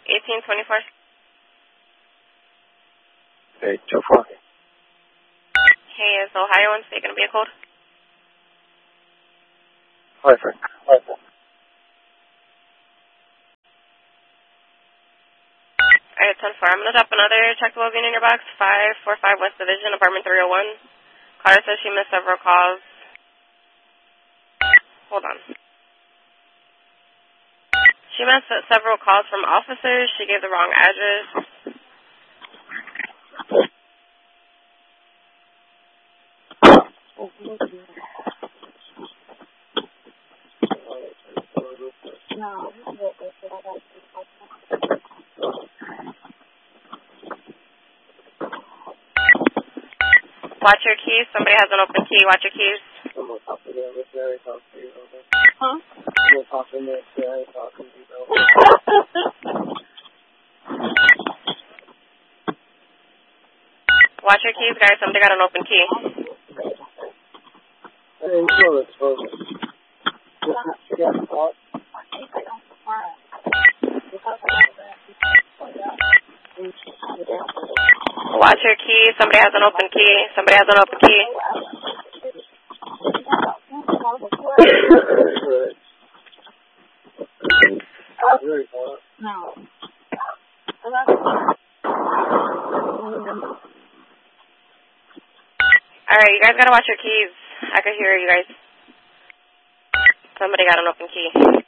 1824. Hey, Joe Flock. Hey, is Ohio and State going to be a code? Hi, Frank. Hi, Frank. Alright, 10-4. I'm going to drop another check logging in your box. 545 West Division, apartment 301. Caller says she missed several calls. Hold on. She missed several calls from officers. She gave the wrong address. Watch your keys. Somebody has an open key. Watch your keys. I'm going to talk to them. It's very talk to you. Huh? I'm going to talk to them. It's very talk to you. Watch your keys, guys. Somebody got an open key. Hey, sure, it's focused. Yeah, what? Watch your keys. Somebody has an open key. Somebody has an open key. Very far. No. Alright, you guys gotta watch your keys. I could hear you guys. Somebody got an open key.